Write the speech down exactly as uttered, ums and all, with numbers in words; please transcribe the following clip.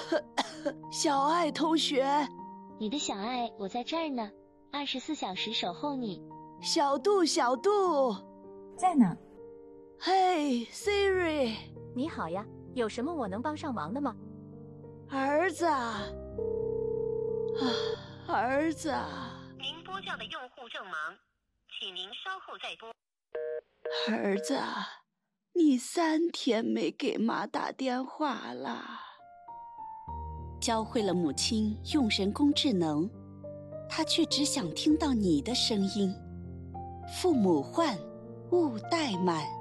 小爱同学， 你的小爱，我在这儿呢，二十四小时守候你。 小杜，小杜， 在呢。 嘿 ，Siri， 你好呀，有什么我能帮上忙的吗？ 儿子啊，啊，儿子啊！ 您拨叫的用户正忙，请您稍后再拨。 儿子啊，你三天没给妈打电话了。 教会了母亲用人工智能，她却只想听到你的声音。父母唤，勿怠慢。